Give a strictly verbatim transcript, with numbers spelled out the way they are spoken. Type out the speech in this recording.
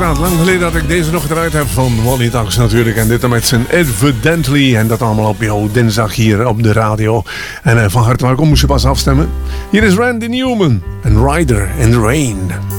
Ja, lang geleden dat ik deze nog gedraaid heb van Wally Tax natuurlijk. En dit dan met zijn Evidently. En dat allemaal op jouw dinsdag hier op de radio. En uh, van harte welkom, moest je pas afstemmen. Hier is Randy Newman en Rider in the Rain.